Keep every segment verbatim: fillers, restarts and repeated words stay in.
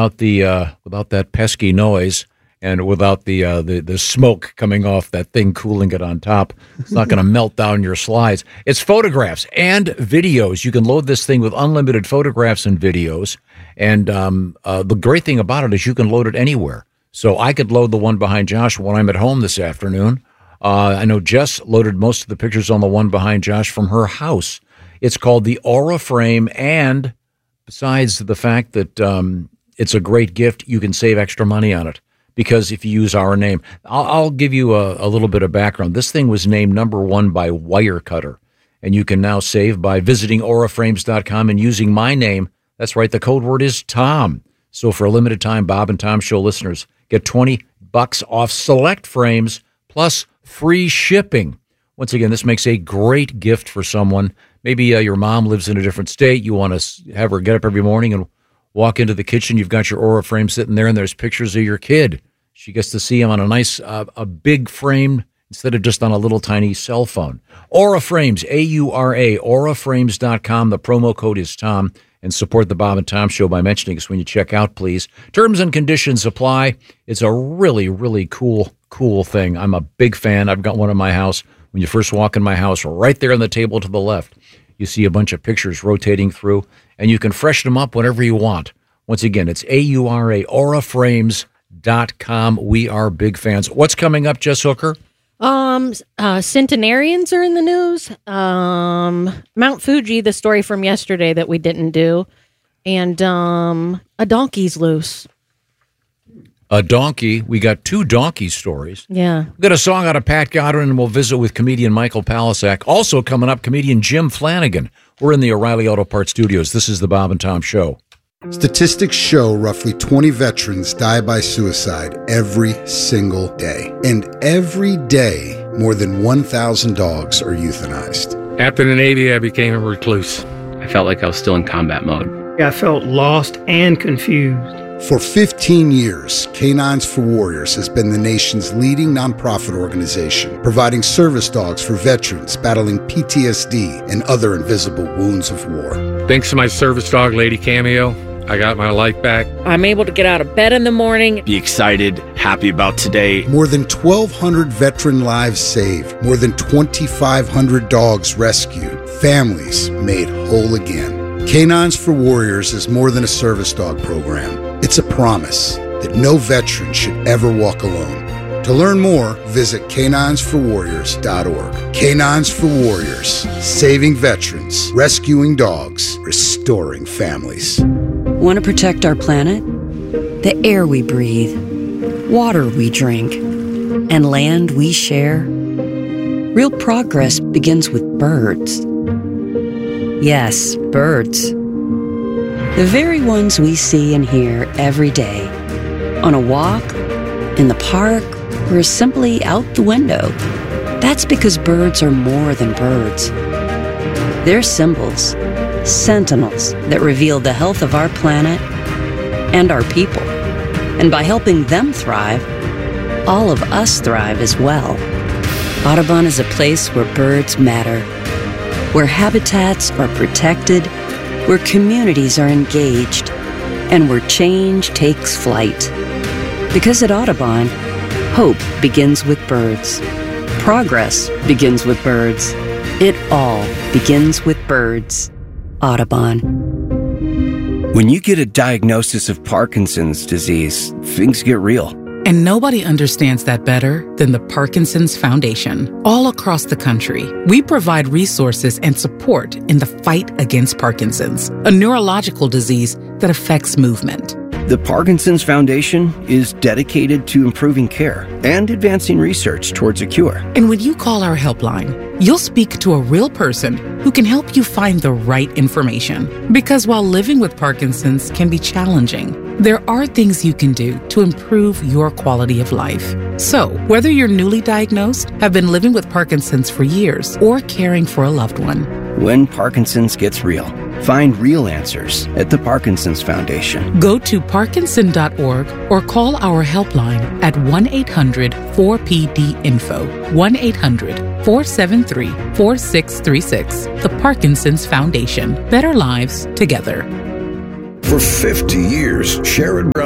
without the uh, without that pesky noise and without the, uh, the the smoke coming off that thing, cooling it on top. It's not going to melt down your slides. It's photographs and videos. You can load this thing with unlimited photographs and videos. And um, uh, the great thing about it is you can load it anywhere. So I could load the one behind Josh when I'm at home this afternoon. Uh, I know Jess loaded most of the pictures on the one behind Josh from her house. It's called the Aura Frame, and besides the fact that um, it's a great gift, you can save extra money on it because if you use our name. I'll, I'll give you a, a little bit of background. This thing was named number one by Wirecutter, and you can now save by visiting aura frames dot com and using my name. That's right, the code word is Tom. So for a limited time, Bob and Tom Show listeners get twenty bucks off select frames plus free shipping. Once again, this makes a great gift for someone. Maybe uh, your mom lives in a different state. You want to have her get up every morning and walk into the kitchen. You've got your Aura frame sitting there, and there's pictures of your kid. She gets to see him on a nice, uh, a big frame instead of just on a little tiny cell phone. Aura Frames, A U R A, aura frames dot com. The promo code is Tom. And support the Bob and Tom Show by mentioning us when you check out, please. Terms and conditions apply. It's a really, really cool, cool thing. I'm a big fan. I've got one in my house. When you first walk in my house, right there on the table to the left, you see a bunch of pictures rotating through, and you can freshen them up whenever you want. Once again, it's A U R A, aura frames dot com. We are big fans. What's coming up, Jess Hooker? Um, uh, centenarians are in the news. Um, Mount Fuji, the story from yesterday that we didn't do, and um, a donkey's loose. A donkey. We got two donkey stories. Yeah. We got a song out of Pat Godwin, and we'll visit with comedian Michael Palisak. Also coming up, comedian Jim Flanagan. We're in the O'Reilly Auto Parts studios. This is the Bob and Tom Show. Statistics show roughly twenty veterans die by suicide every single day. And every day, more than one thousand dogs are euthanized. After the Navy, I became a recluse. I felt like I was still in combat mode. I felt lost and confused. For fifteen years, Canines for Warriors has been the nation's leading nonprofit organization, providing service dogs for veterans battling P T S D and other invisible wounds of war. Thanks to my service dog, Lady Cameo, I got my life back. I'm able to get out of bed in the morning. Be excited, happy about today. More than twelve hundred veteran lives saved. More than twenty-five hundred dogs rescued. Families made whole again. Canines for Warriors is more than a service dog program. It's a promise that no veteran should ever walk alone. To learn more, visit canines for warriors dot org. Canines for Warriors, saving veterans, rescuing dogs, restoring families. Want to protect our planet? The air we breathe, water we drink, and land we share? Real progress begins with birds. Yes, birds. The very ones we see and hear every day. On a walk, in the park, or simply out the window. That's because birds are more than birds. They're symbols, sentinels that reveal the health of our planet and our people. And by helping them thrive, all of us thrive as well. Audubon is a place where birds matter, where habitats are protected, where communities are engaged, and where change takes flight. Because at Audubon, hope begins with birds. Progress begins with birds. It all begins with birds. Audubon. When you get a diagnosis of Parkinson's disease, things get real. And nobody understands that better than the Parkinson's Foundation. All across the country, we provide resources and support in the fight against Parkinson's, a neurological disease that affects movement. The Parkinson's Foundation is dedicated to improving care and advancing research towards a cure. And when you call our helpline, you'll speak to a real person who can help you find the right information. Because while living with Parkinson's can be challenging, there are things you can do to improve your quality of life. So, whether you're newly diagnosed, have been living with Parkinson's for years, or caring for a loved one, when Parkinson's gets real, find real answers at the Parkinson's Foundation. Go to parkinson dot org or call our helpline at one eight hundred four P D info, one eight hundred four seven three four six three six. The Parkinson's Foundation. Better lives together. For fifty years, Sherrod Brothers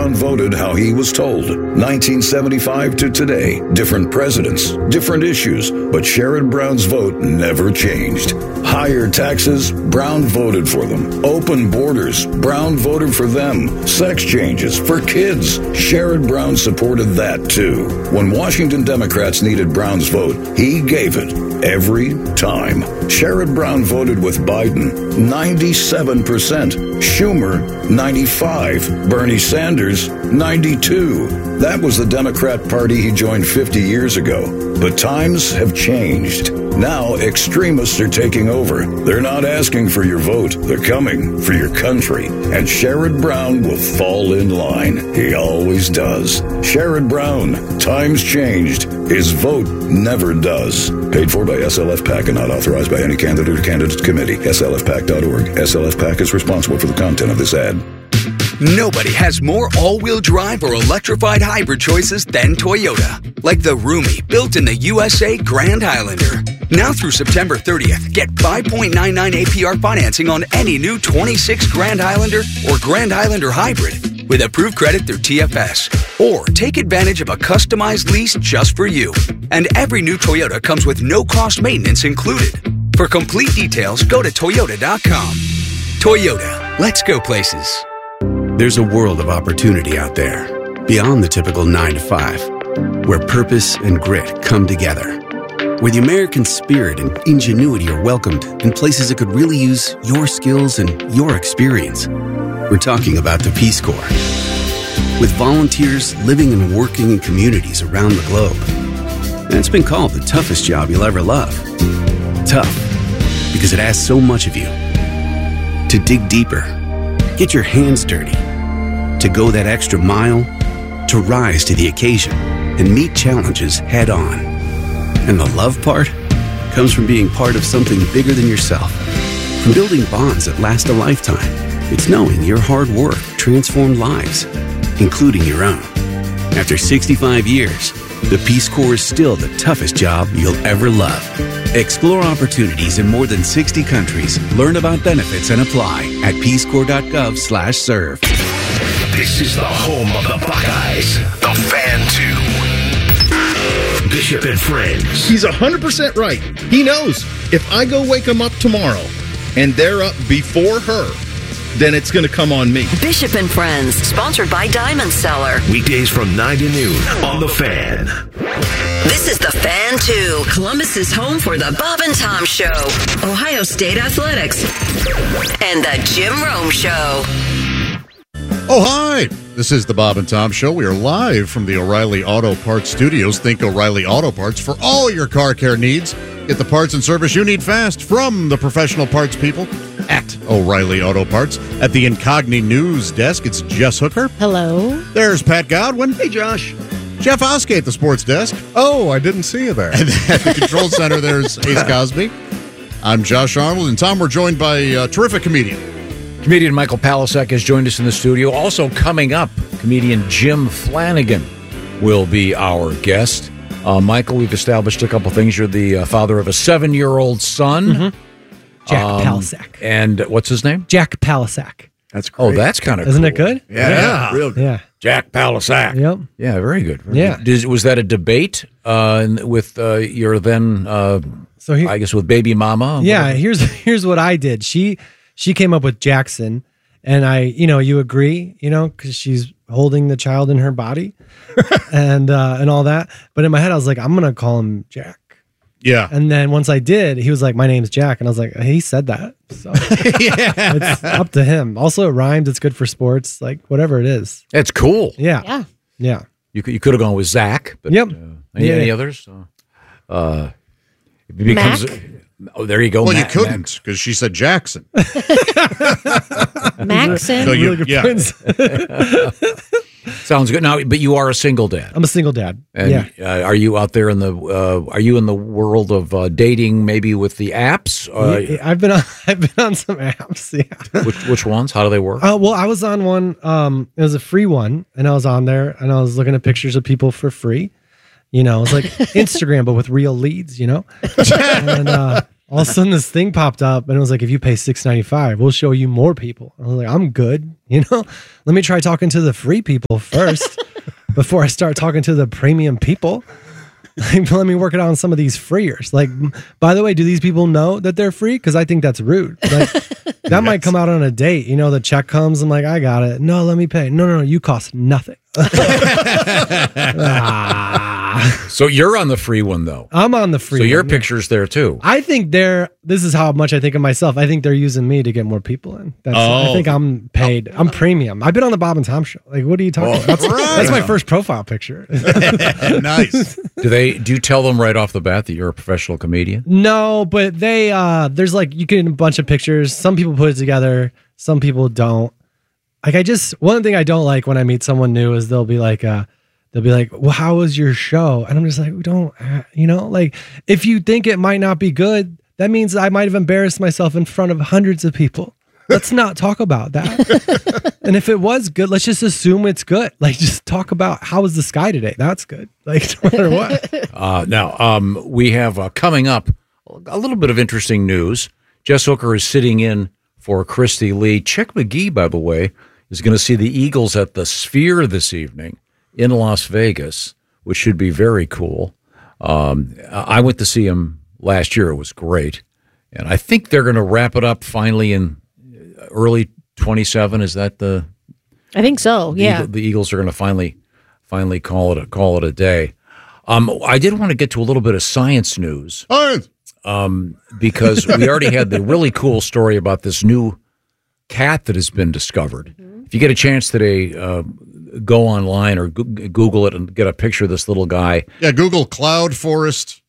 Brown voted how he was told. nineteen seventy-five to today, different presidents, different issues, but Sherrod Brown's vote never changed. Higher taxes, Brown voted for them. Open borders, Brown voted for them. Sex changes for kids, Sherrod Brown supported that too. When Washington Democrats needed Brown's vote, he gave it every time. Sherrod Brown voted with Biden, ninety-seven percent. Schumer, ninety-five. Bernie Sanders, ninety-two. That was the Democrat Party he joined fifty years ago. But times have changed. Now extremists are taking over. They're not asking for your vote. They're coming for your country. And Sherrod Brown will fall in line. He always does. Sherrod Brown, times changed. His vote never does. Paid for by S L F PAC and not authorized by any candidate or candidate committee. S L F P A C dot org. S L F PAC is responsible for the content of this ad. Nobody has more all-wheel drive or electrified hybrid choices than Toyota. Like the roomy, built in the U S A Grand Highlander. Now through September thirtieth, get five point nine nine A P R financing on any new twenty-six Grand Highlander or Grand Highlander Hybrid with approved credit through T F S. Or take advantage of a customized lease just for you. And every new Toyota comes with no-cost maintenance included. For complete details, go to Toyota dot com. Toyota, let's go places. There's a world of opportunity out there, beyond the typical nine to five, where purpose and grit come together, where the American spirit and ingenuity are welcomed in places that could really use your skills and your experience. We're talking about the Peace Corps. With volunteers living and working in communities around the globe. And it's been called the toughest job you'll ever love. Tough, because it asks so much of you. To dig deeper, get your hands dirty, to go that extra mile, to rise to the occasion and meet challenges head on. And the love part comes from being part of something bigger than yourself, from building bonds that last a lifetime. It's knowing your hard work transformed lives, including your own. After sixty-five years, the Peace Corps is still the toughest job you'll ever love. Explore opportunities in more than sixty countries. Learn about benefits and apply at peace corps dot gov slash serve. This is the home of the Buckeyes, the Fan two. Bishop and Friends. He's one hundred percent right. He knows if I go wake them up tomorrow and they're up before her, then it's going to come on me. Bishop and Friends, sponsored by Diamond Seller. Weekdays from nine to noon on The Fan. This is The Fan two, Columbus's home for the Bob and Tom Show, Ohio State Athletics, and the Jim Rome Show. Oh, hi. This is the Bob and Tom Show. We are live from the O'Reilly Auto Parts Studios. Think O'Reilly Auto Parts for all your car care needs. Get the parts and service you need fast from the professional parts people at O'Reilly Auto Parts. At the Incogni News Desk, it's Jess Hooker. Hello. There's Pat Godwin. Hey, Josh. Jeff Oskey at the Sports Desk. Oh, I didn't see you there. And at the Control Center, there's Ace Cosby. I'm Josh Arnold, and Tom, we're joined by a terrific comedian. Comedian Michael Palasek has joined us in the studio. Also coming up, comedian Jim Flanagan will be our guest. Uh, Michael, we've established a couple things. You're the uh, father of a seven-year-old son. Mm-hmm. Jack um, Palasek. And what's his name? Jack Palasek. That's great. Oh, that's kind of Isn't cool. it good? Yeah, yeah. real good. Yeah. Jack Palasek. Yep. Yeah, very good. Very yeah. Good. Did, was that a debate uh, with uh, your then, uh, so he, I guess, with baby mama? Yeah, whatever? here's here's what I did. She she came up with Jackson, and I, you know, you agree, you know, because she's holding the child in her body and uh, and all that. But in my head, I was like, I'm going to call him Jack. Yeah. And then once I did, he was like, my name's Jack. And I was like, he said that. So yeah. It's up to him. Also, it rhymes. It's good for sports. Like, whatever it is. It's cool. Yeah. Yeah. Yeah. You could, you could have gone with Zach. But, yep. Uh, any, yeah. any others? Uh, it becomes, Mac? Oh, there you go. Well, Mac, you couldn't because she said Jackson. Maxon. So you, really good yeah. friends. Sounds good. Now, but you are a single dad. I'm a single dad. And yeah. uh, are you out there in the? Uh, are you in the world of uh, dating? Maybe with the apps. Uh, yeah, I've been on. I've been on some apps. Yeah. Which which ones? How do they work? Oh uh, well, I was on one. Um, it was a free one, and I was on there, and I was looking at pictures of people for free. You know, it's like Instagram, but with real leads. You know, and uh, All of a sudden, this thing popped up, and it was like, if you pay six ninety-five, we'll show you more people. I was like, I'm good. You know, let me try talking to the free people first before I start talking to the premium people. Like, let me work it out on some of these freers. Like, by the way, do these people know that they're free? Because I think that's rude. Like, that yes. might come out on a date. You know, the check comes. I'm like, I got it. No, let me pay. No, no, no. You cost nothing. ah. So you're on the free one, though. I'm on the free So one, your yeah. picture's there, too. I think they're, this is how much I think of myself. I think they're using me to get more people in. That's, Oh. I think I'm paid. I'm premium. I've been on the Bob and Tom show. Like, what are you talking Oh, about? That's, right. that's my first profile picture. Nice. Do they? Do you tell them right off the bat that you're a professional comedian? No, but they, uh, there's like, you get a bunch of pictures. Some people put it together. Some people don't. Like, I just, one thing I don't like when I meet someone new is they'll be like, uh, they'll be like, well, how was your show? And I'm just like, we don't, uh, you know, like, if you think it might not be good, that means I might have embarrassed myself in front of hundreds of people. Let's not talk about that. And if it was good, let's just assume it's good. Like, just talk about how was the sky today? That's good. Like, no matter what. Uh, now, um, we have uh, coming up a little bit of interesting news. Jess Hooker is sitting in for Christy Lee. Chick McGee, by the way, is going to see the Eagles at the Sphere this evening in Las Vegas, which should be very cool. Um, I went to see him last year. It was great. And I think they're going to wrap it up finally in early twenty-seven. Is that the... I think so, the yeah. Eagle, the Eagles are going to finally finally call it a, call it a day. Um, I did want to get to a little bit of science news. Science! Um, because we already had the really cool story about this new cat that has been discovered. Mm-hmm. If you get a chance today, uh, go online or go- Google it and get a picture of this little guy. Yeah, Google Cloud Forest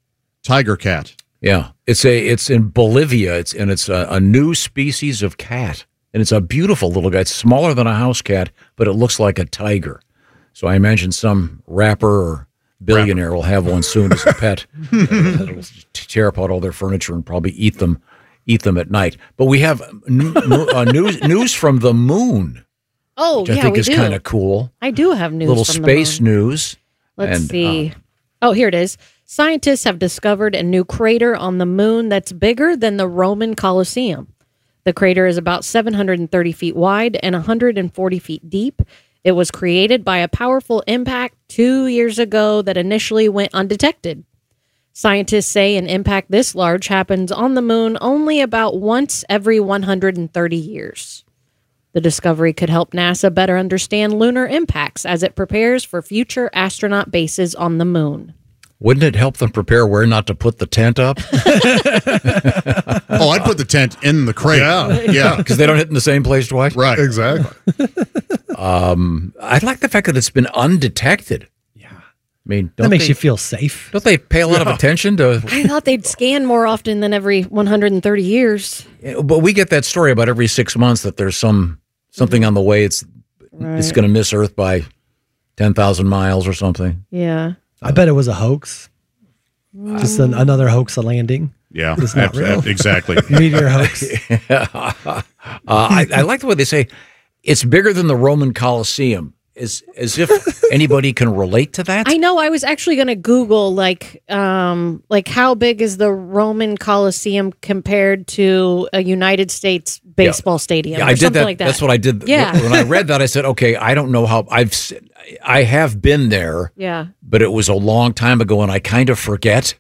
Tiger Cat. Yeah, it's a it's in Bolivia. It's and it's a, a new species of cat, and it's a beautiful little guy. It's smaller than a house cat, but it looks like a tiger. So I imagine some rapper or billionaire rapper. will have one soon as a pet. uh, it'll tear apart all their furniture and probably eat them eat them at night. But we have n- uh, news news from the moon. Oh, which I yeah, think we is do. kind of cool. I do have news. Little from space the moon. news. Let's and, see. Uh, oh, here it is. Scientists have discovered a new crater on the moon that's bigger than the Roman Colosseum. The crater is about seven hundred thirty feet wide and one hundred forty feet deep. It was created by a powerful impact two years ago that initially went undetected. Scientists say an impact this large happens on the moon only about once every one hundred thirty years. The discovery could help NASA better understand lunar impacts as it prepares for future astronaut bases on the moon. Wouldn't it help them prepare where not to put the tent up? Oh, I'd put the tent in the crater. Yeah, yeah, because they don't hit in the same place twice. Right, exactly. um, I like the fact that it's been undetected. Yeah, I mean, that makes they, you feel safe. Don't they pay a lot yeah. of attention to? I thought they'd scan more often than every one hundred thirty years. Yeah, but we get that story about every six months that there's some something on the way. It's right. it's going to miss Earth by ten thousand miles or something. Yeah. I bet it was a hoax. Just an, another hoax, a landing. Yeah, it's not ab- real. Ab- exactly. Meteor hoax. yeah. uh, I, I like the way they say it's bigger than the Roman Colosseum. As as if anybody can relate to that. I know. I was actually going to Google like um like how big is the Roman Colosseum compared to a United States baseball yeah. stadium? Yeah, or I did something that. Like that. That's what I did. Yeah. When I read that, I said, okay, I don't know how I've I have been there. Yeah. But it was a long time ago, and I kind of forget.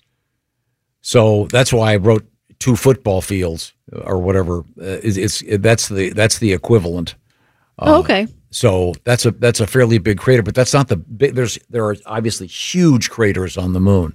So that's why I wrote two football fields or whatever. Uh, it's, it's that's the that's the equivalent. Uh, oh, okay. So that's a that's a fairly big crater, but that's not the big. There's there are obviously huge craters on the moon.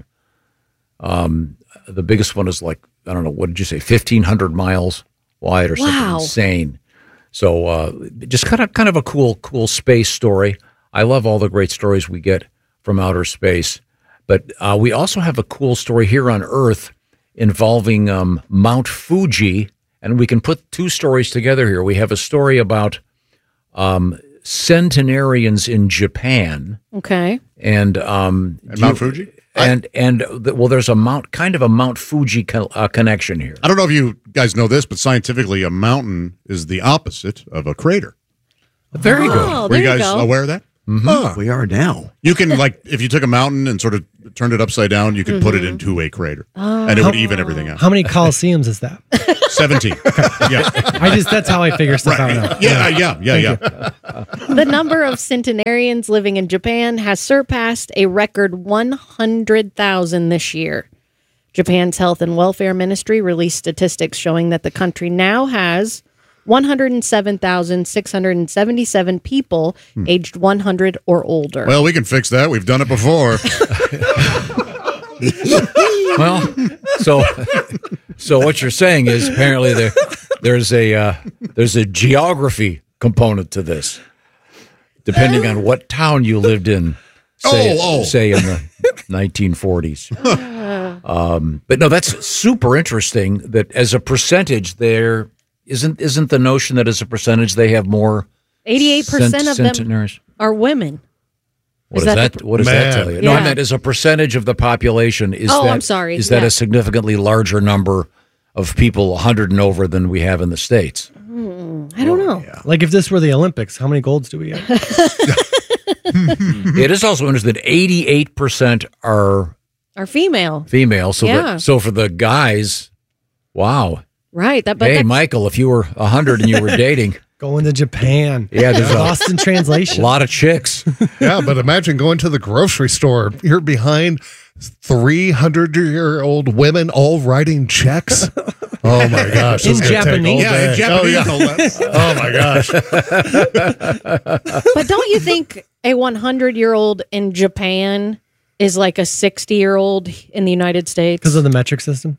Um, the biggest one is like I don't know what did you say, fifteen hundred miles wide or something wow. insane. So uh, just kind of kind of a cool cool space story. I love all the great stories we get from outer space, but uh, we also have a cool story here on Earth involving um, Mount Fuji, and we can put two stories together here. We have a story about Um, centenarians in Japan. Okay. And, um, and Mount you, Fuji? And, I, and the, well, there's a Mount, kind of a Mount Fuji co- uh, connection here. I don't know if you guys know this, but scientifically, a mountain is the opposite of a crater. Very oh, good. Were you guys you aware of that? Mm-hmm. Huh. We are now. You can, like, if you took a mountain and sort of turned it upside down, you could put it into a crater. Oh. And it would How- even everything out. How many Coliseums is that? seventeen. Yeah. I just that's how I figure stuff Right. out now. Yeah, yeah, yeah, Thank yeah. The number of centenarians living in Japan has surpassed a record one hundred thousand this year. Japan's Health and Welfare Ministry released statistics showing that the country now has one hundred seven thousand six hundred seventy-seven people Hmm. aged one hundred or older. Well, we can fix that. We've done it before. Well, so so what you're saying is apparently there there's a uh, there's a geography component to this, depending on what town you lived in. Say, Oh, oh. say in the nineteen forties. Um, but no, that's super interesting. That as a percentage, there isn't isn't the notion that as a percentage they have more eighty-eight percent cent- of them centenaries. are women. What Is does that that, the- what does Man. that tell you? No, I Yeah. meant as a percentage of the population. Is Oh, that, I'm sorry. Is that Yeah. a significantly larger number of people one hundred and over than we have in the States? Hmm, I don't know. Like if this were the Olympics, how many golds do we have? It is also interesting that eighty-eight percent are Are female. female. So, Yeah. that, so for the guys, wow. Right. That, but Hey, that's- Michael, if you were one hundred and you were dating, Going to Japan. yeah, there's a, Lost in translation. a lot of chicks. Yeah, but imagine going to the grocery store. You're behind three hundred year old women all writing checks. Oh my gosh. In this is gonna take Japanese. all Yeah, in day. Japanese, Oh, no yeah. less. Oh my gosh. But don't you think a one hundred year old in Japan is like a sixty year old in the United States? Because of the metric system.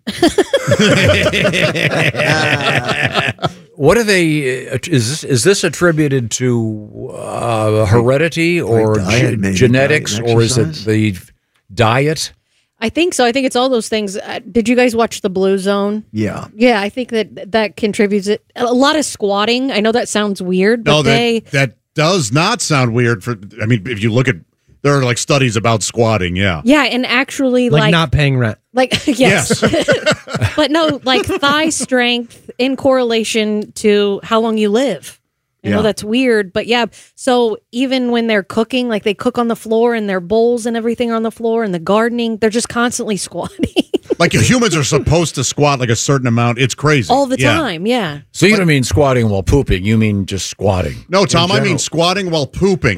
What are they? uh, Is this is this attributed to uh, heredity or diet, ge- maybe, genetics, diet and or is it exercise? the diet? I think so. I think it's all those things. Uh, did you guys watch The Blue Zone? Yeah. Yeah, I think that that contributes it. A lot of squatting. I know that sounds weird, but No, that, they that does not sound weird. For I mean, if you look at, there are like studies about squatting. Yeah. yeah, and actually Like, like not paying rent. like yes. But no, like thigh strength in correlation to how long you live. I know Yeah. that's weird, but yeah. So even when they're cooking, like they cook on the floor and their bowls and everything are on the floor and the gardening, they're just constantly squatting Like humans are supposed to squat like a certain amount. It's crazy. all the Yeah. time. Yeah. So you don't mean squatting while pooping? You mean just squatting? No, Tom, I mean general. squatting while pooping.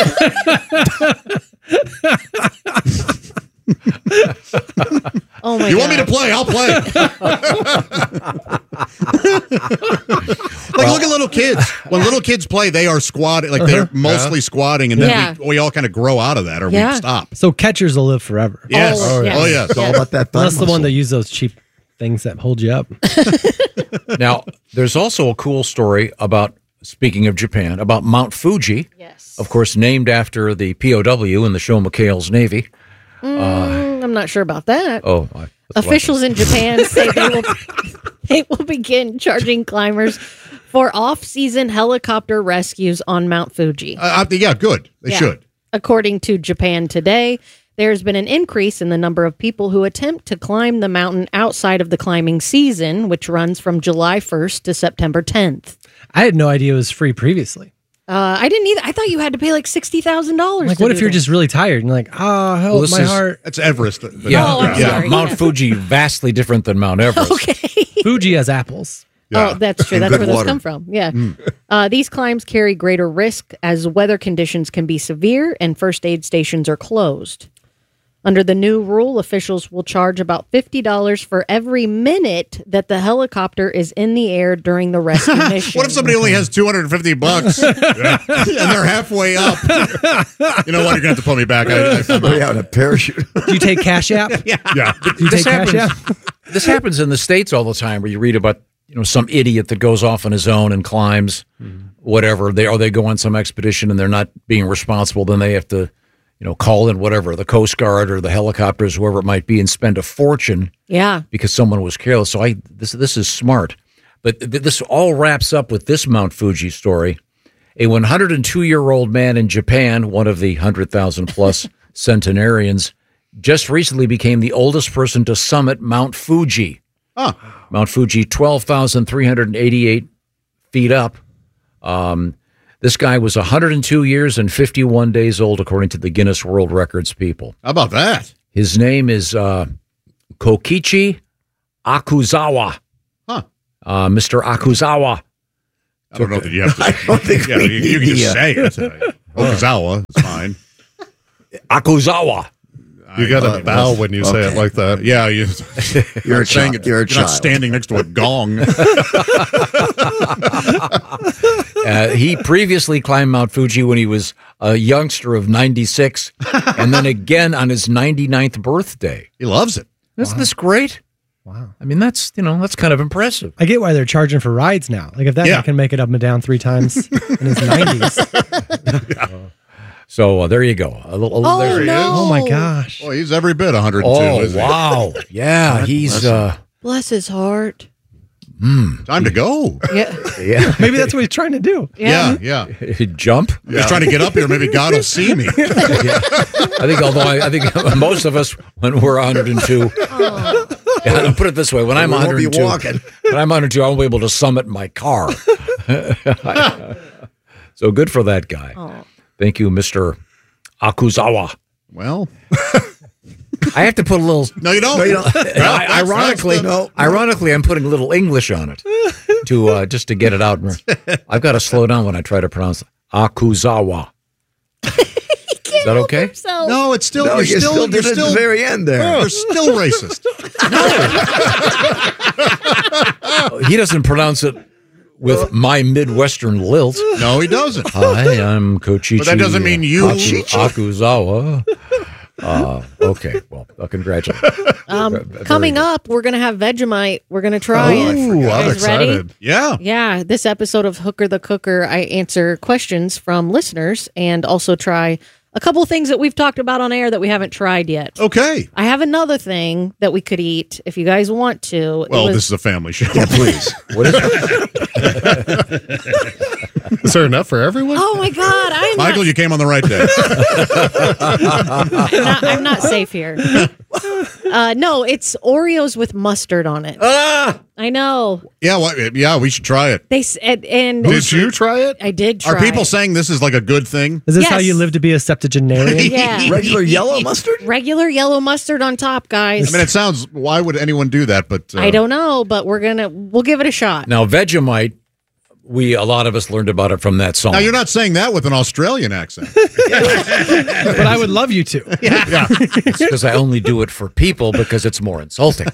Oh my You god. want me to play? I'll play. Like, look at little kids. When little kids play, they are squatting. Like, they're mostly squatting, and then Yeah. we, we all kind of grow out of that, or Yeah. we stop. So catchers will live forever. Yes. Oh, Oh, yes. yes. It's all about that thigh Unless the one muscle. that use those cheap things that hold you up. Now, there's also a cool story about, speaking of Japan, about Mount Fuji. Yes. Of course, named after the P O W in the show McHale's Navy. Mm, I'm not sure about that. Oh, I, that's Officials in Japan say they will they will begin charging climbers for off-season helicopter rescues on Mount Fuji. Uh, uh, yeah, good. They Yeah. should. According to Japan Today, there's been an increase in the number of people who attempt to climb the mountain outside of the climbing season, which runs from July first to September tenth. I had no idea it was free previously. Uh, I didn't either. I thought you had to pay like sixty thousand dollars. Like, what if you're just really tired and you're like, ah, help Well, this my is- heart? That's Everest. but- Yeah, Oh, I'm yeah. sorry. Mount Yeah. Fuji, vastly different than Mount Everest. Okay. Fuji has apples. Yeah. Oh, that's true. And That's good where those water. come from. Yeah. Uh, these climbs carry greater risk as weather conditions can be severe and first aid stations are closed. Under the new rule, officials will charge about fifty dollars for every minute that the helicopter is in the air during the rescue mission. What if somebody only has two hundred fifty bucks and they're halfway up? You know what? You're going to have to pull me back. I, I, Somebody out in a parachute. Do you take Cash App? yeah. Do you This take Cash App? happens, this happens in the States all the time, where you read about, you know, some idiot that goes off on his own and climbs whatever. They or they go on some expedition and they're not being responsible. Then they have to, you know, call in whatever, the Coast Guard or the helicopters, whoever it might be, and spend a fortune Yeah. because someone was careless. So I this this is smart. But th- this all wraps up with this Mount Fuji story. A one hundred two year old man in Japan, one of the one hundred thousand plus centenarians, just recently became the oldest person to summit Mount Fuji. Huh. Mount Fuji, twelve thousand three hundred eighty-eight feet up. Um, This guy was one hundred two years and fifty-one days old, according to the Guinness World Records people. How about that? His name is uh, Kokichi Akuzawa. Huh. Uh, Mister Akuzawa. I don't know that you have to. I don't think yeah, we you, you can need just the, say it. Okuzawa is fine. Akuzawa. You got to uh, bow when you say it okay. like that. Yeah, you, You're a saying child. it, You're a you're child. not standing next to a gong. Uh, he previously climbed Mount Fuji when he was a youngster of ninety-six, and then again on his ninety-ninth birthday. He loves it. Isn't this great? Wow. I mean, that's, you know, that's kind of impressive. I get why they're charging for rides now. Like if that Yeah. guy can make it up and down three times in his nineties. So uh, there you go. A little, Oh, there he no. is. Oh my gosh. Boy, he's every bit one hundred two. Oh, isn't he? wow. Yeah, he's... Uh, Bless his heart. Time to go. Yeah. yeah. Maybe that's what he's trying to do. Yeah, yeah. Jump? He's trying to get up here. Maybe God will see me. Yeah. I think, although I, I think most of us, when we're one hundred two, Oh. yeah, I'll put it this way: when I'm We won't be one hundred two, walking. when I'm one hundred two, I won't be able to summit my car. So good for that guy. Oh. Thank you, Mister Akuzawa. Well, I have to put a little. no, you don't. No, you don't. I- ironically, No, no. ironically, I'm putting a little English on it to uh, just to get it out. I've got to slow down when I try to pronounce Akuzawa. Is that okay? So, No, it's still. No, you're you still. still you're did it at still. the very end there. You're still racist. He doesn't pronounce it with my Midwestern lilt. No, he doesn't. Hi, I'm Kochichi. But that doesn't mean you- Aku- Akuzawa. Uh, okay, well, uh, congratulations. um, Very coming good. up, we're going to have Vegemite. We're going to try Oh, I it. forgot. You I'm guys ready? excited. Yeah. Yeah, this episode of Hooker the Cooker, I answer questions from listeners and also try a couple things that we've talked about on air that we haven't tried yet. Okay. I have another thing that we could eat if you guys want to. It Well, was- this is a family show. Yeah, please. What is it? Is there enough for everyone? oh my God, I'm Michael, not, you came on the right day. I'm not, I'm not safe here. Uh, no, it's Oreos with mustard on it. Ah! I know. Yeah, well, yeah, we should try it. They said, and Did you try it? I did try. Are people it. saying this is like a good thing? Is this Yes. how you live to be a septuagenarian? Yeah. Regular yellow mustard? Regular yellow mustard on top, guys. I mean, it sounds. Why would anyone do that? But uh, I don't know, but we're gonna we'll give it a shot. Now, Vegemite, we a lot of us learned about it from that song. Now you're not saying that with an Australian accent. But I would love you to. Yeah. It's because I only do it for people because it's more insulting.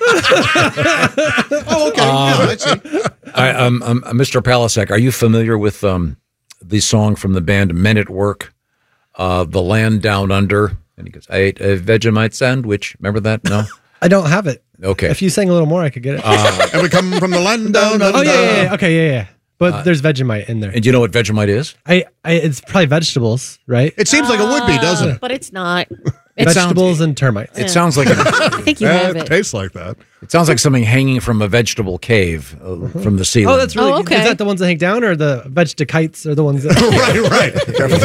Oh, okay. Yeah, I see. I, um, um, Mister Palasek, are you familiar with um, the song from the band Men at Work, uh, The Land Down Under? And he goes, I ate a Vegemite sandwich. Remember that? No? I don't have it. Okay. If you sang a little more, I could get it. Uh, And we come from the land down under. oh, yeah, yeah, yeah. Okay, yeah, yeah. But there's Vegemite in there. and do you know what Vegemite is? I, I It's probably vegetables, right? It seems like it would be, doesn't it? But it's not. It vegetables sounds, and termites. It sounds like a, I think you Yeah, have it it. tastes like that. it sounds like something hanging from a vegetable cave uh, from the ceiling. Oh, that's really Oh, good. okay. Is that the ones that hang down or the vegetakites are the ones that Right,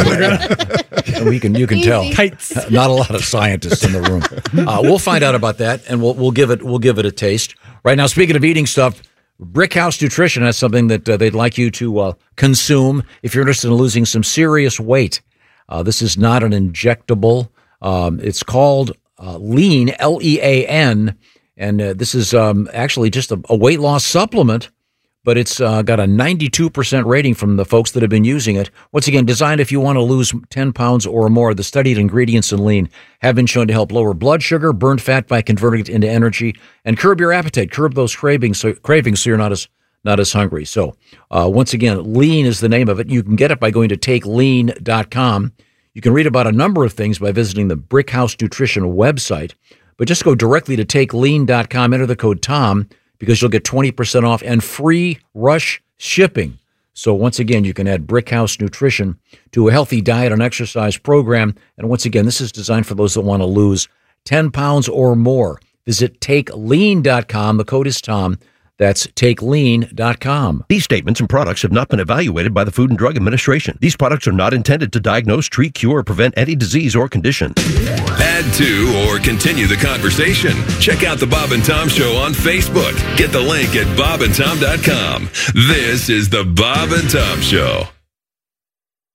right. And we can you can tell. kites? Not a lot of scientists in the room. Uh, we'll find out about that, and we'll we'll give it we'll give it a taste. Right now, speaking of eating stuff, Brickhouse Nutrition has something that uh, they'd like you to uh, consume if you're interested in losing some serious weight. Uh, this is not an injectable. Um, it's called uh, Lean, L E A N, and uh, this is um, actually just a, a weight loss supplement. But it's uh, got a ninety-two percent rating from the folks that have been using it. Once again, designed if you want to lose ten pounds or more. The studied ingredients in Lean have been shown to help lower blood sugar, burn fat by converting it into energy, and curb your appetite, curb those cravings, so, cravings so you're not as not as hungry. So uh, once again, Lean is the name of it. You can get it by going to take lean dot com. You can read about a number of things by visiting the Brickhouse Nutrition website. But just go directly to take lean dot com, enter the code TOM, because you'll get twenty percent off and free rush shipping. So once again, you can add Brickhouse Nutrition to a healthy diet and exercise program. And once again, this is designed for those that want to lose ten pounds or more. Visit take lean dot com. The code is TOM. That's take lean dot com. These statements and products have not been evaluated by the Food and Drug Administration. These products are not intended to diagnose, treat, cure, or prevent any disease or condition. Add to or continue the conversation. Check out the Bob and Tom Show on Facebook. Get the link at bob and tom dot com. This is the Bob and Tom Show.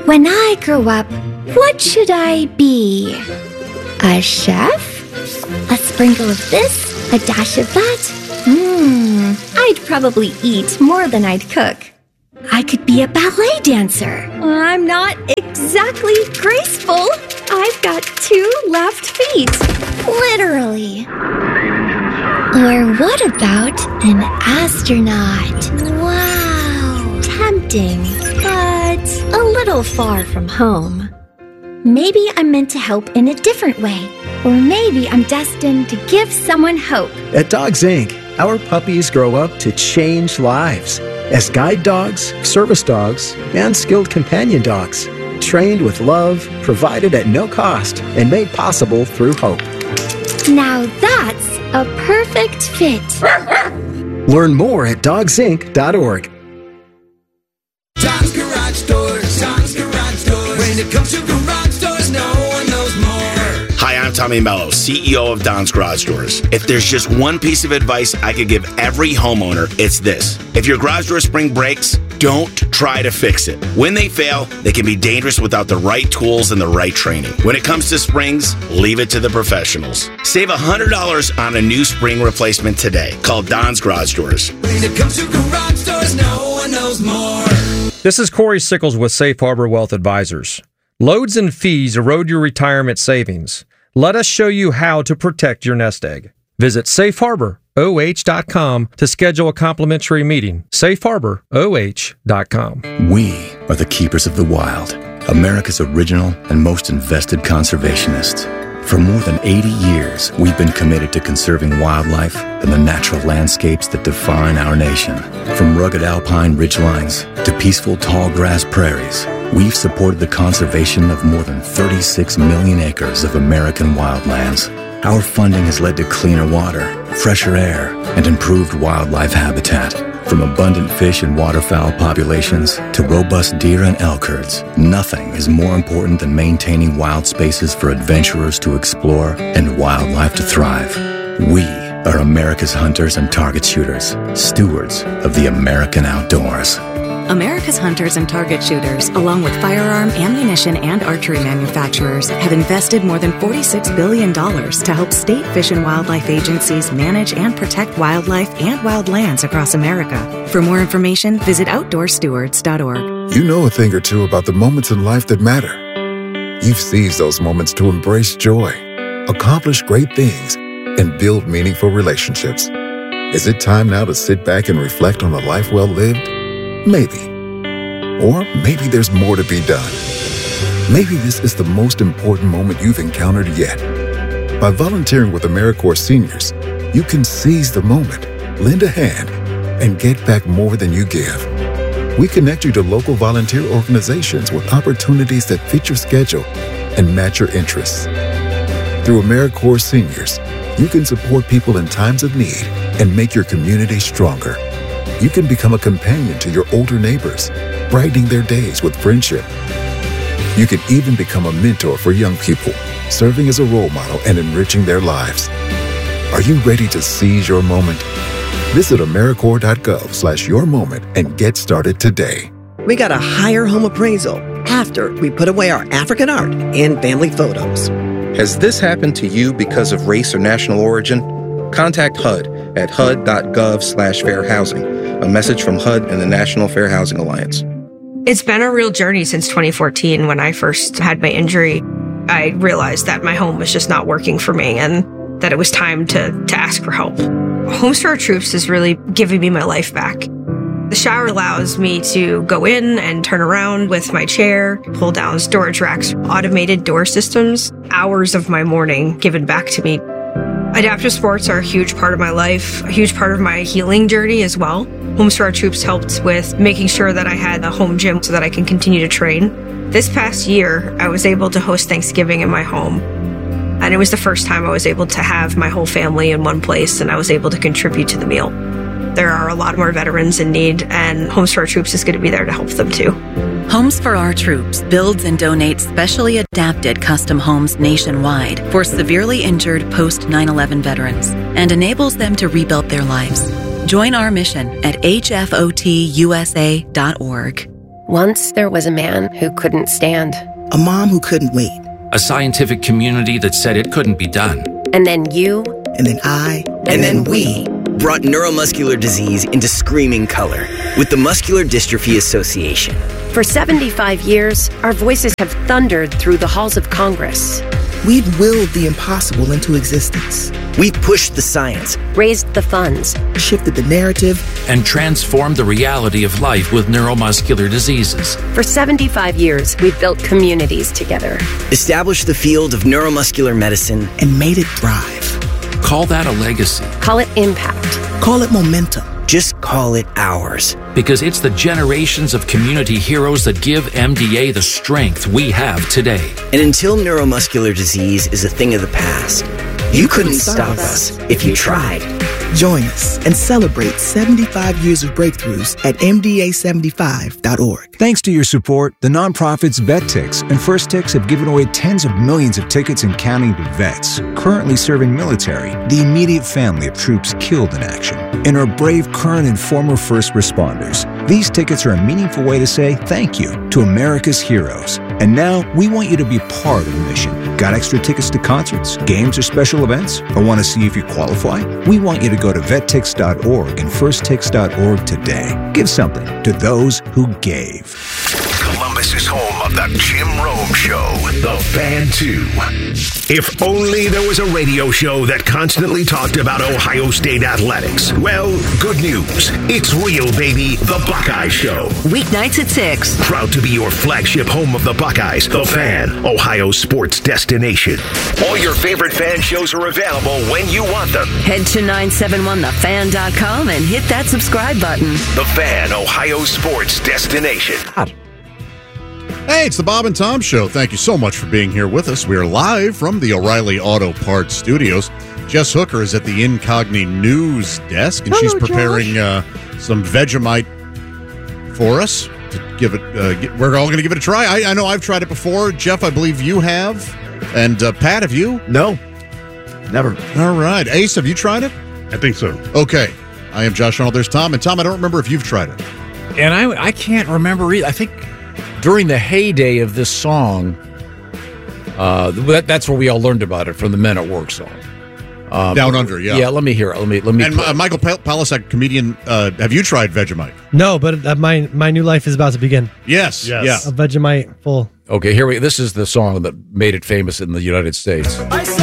When I grow up, what should I be? A chef? A sprinkle of this, a dash of that? Hmm, I'd probably eat more than I'd cook. I could be a ballet dancer. I'm not exactly graceful. I've got two left feet. Literally. Or what about an astronaut? Wow. Tempting, but a little far from home. Maybe I'm meant to help in a different way. Or maybe I'm destined to give someone hope. At Dogs Incorporated, our puppies grow up to change lives as guide dogs, service dogs, and skilled companion dogs, trained with love, provided at no cost, and made possible through hope. Now that's a perfect fit. Learn more at dogs inc dot org. Tom's Garage Doors, Tom's Garage Doors. When it comes to garage doors, no one knows more. Hi, I'm Tommy Mello, C E O of Don's Garage Doors. If there's just one piece of advice I could give every homeowner, it's this. If your garage door spring breaks, don't try to fix it. When they fail, they can be dangerous without the right tools and the right training. When it comes to springs, leave it to the professionals. Save one hundred dollars on a new spring replacement today. Call Don's Garage Doors. When it comes to garage doors, no one knows more. This is Corey Sickles with Safe Harbor Wealth Advisors. Loads and fees erode your retirement savings. Let us show you how to protect your nest egg. Visit safe harbor o h dot com to schedule a complimentary meeting. safe harbor o h dot com. We are the keepers of the wild, America's original and most invested conservationists. For more than eighty years, we've been committed to conserving wildlife and the natural landscapes that define our nation. From rugged alpine ridgelines to peaceful tall grass prairies, we've supported the conservation of more than thirty-six million acres of American wildlands. Our funding has led to cleaner water, fresher air, and improved wildlife habitat. From abundant fish and waterfowl populations to robust deer and elk herds, nothing is more important than maintaining wild spaces for adventurers to explore and wildlife to thrive. We are America's hunters and target shooters, stewards of the American outdoors. America's hunters and target shooters, along with firearm, ammunition, and archery manufacturers, have invested more than forty-six billion dollars to help state fish and wildlife agencies manage and protect wildlife and wildlands across America. For more information, visit outdoor stewards dot org. You know a thing or two about the moments in life that matter. You've seized those moments to embrace joy, accomplish great things, and build meaningful relationships. Is it time now to sit back and reflect on a life well lived? Maybe. Or maybe there's more to be done. Maybe this is the most important moment you've encountered yet. By volunteering with AmeriCorps Seniors, you can seize the moment, lend a hand, and get back more than you give. We connect you to local volunteer organizations with opportunities that fit your schedule and match your interests. Through AmeriCorps Seniors, you can support people in times of need and make your community stronger. You can become a companion to your older neighbors, brightening their days with friendship. You can even become a mentor for young people, serving as a role model and enriching their lives. Are you ready to seize your moment? Visit AmeriCorps dot gov slash your moment and get started today. We got a higher home appraisal after we put away our African art and family photos. Has this happened to you because of race or national origin? Contact H U D at H U D dot gov slash fair housing. A message from H U D and the National Fair Housing Alliance. It's been a real journey since twenty fourteen. When I first had my injury, I realized that my home was just not working for me and that it was time to, to ask for help. Homes for Our Troops is really giving me my life back. The shower allows me to go in and turn around with my chair, pull down storage racks, automated door systems, hours of my morning given back to me. Adaptive sports are a huge part of my life, a huge part of my healing journey as well. Homes for Our Troops helped with making sure that I had a home gym so that I can continue to train. This past year, I was able to host Thanksgiving in my home. And it was the first time I was able to have my whole family in one place and I was able to contribute to the meal. There are a lot more veterans in need, and Homes for Our Troops is going to be there to help them too. Homes for Our Troops builds and donates specially adapted custom homes nationwide for severely injured post nine eleven veterans and enables them to rebuild their lives. Join our mission at H F O T U S A dot org. Once there was a man who couldn't stand. A mom who couldn't wait. A scientific community that said it couldn't be done. And then you. And then I. And, and then, then we. Brought neuromuscular disease into screaming color with the Muscular Dystrophy Association. For seventy-five years, our voices have thundered through the halls of Congress. We've willed the impossible into existence. We've pushed the science, raised the funds, shifted the narrative, and transformed the reality of life with neuromuscular diseases. For seventy-five years, we've built communities together, established the field of neuromuscular medicine, and made it thrive. Call that a legacy. Call it impact. Call it momentum. Just call it ours. Because it's the generations of community heroes that give M D A the strength we have today. And until neuromuscular disease is a thing of the past, you, you couldn't, couldn't stop us if you tried. Join us and celebrate seventy-five years of breakthroughs at M D A seventy-five dot org. Thanks to your support, the nonprofits VetTix and First Tix have given away tens of millions of tickets and counting to vets currently serving military, the immediate family of troops killed in action, and our brave current and former first responders. These tickets are a meaningful way to say thank you to America's heroes. And now we want you to be part of the mission. Got extra tickets to concerts, games, or special events? Or want to see if you qualify? We want you to go to vet tix dot org and first tix dot org today. Give something to those who gave. Columbus is home of the Jim Rome Show, The Fan two. If only there was a radio show that constantly talked about Ohio State athletics. Well, good news. It's real, baby. The Buckeye Show. Weeknights at six. Proud to be your flagship home of the Buckeyes, The Fan, Ohio's sports destination. All your favorite fan shows are available when you want them. Head to nine seven one the fan dot com and hit that subscribe button. The Fan, Ohio's sports destination. Hey, it's the Bob and Tom Show. Thank you so much for being here with us. We are live from the O'Reilly Auto Parts Studios. Jess Hooker is at the Incogni News desk, and Hello, she's preparing uh, some Vegemite for us to give it. Uh, get, we're all going to give it a try. I, I know I've tried it before. Jeff, I believe you have, and uh, Pat, have you? No, never. All right, Ace, have you tried it? I think so. Okay, I am Josh Arnold. There's Tom, and Tom, I don't remember if you've tried it. And I, I can't remember either. I think during the heyday of this song, uh, that, that's where we all learned about it, from the Men at Work song. Um, Down Under, yeah. Yeah, let me hear it. Let me, let me. And uh, Michael Pal- Palisak, comedian, uh, have you tried Vegemite? No, but uh, my my new life is about to begin. Yes, yes. Yeah. A Vegemite full. Okay, here we. This is the song that made it famous in the United States. I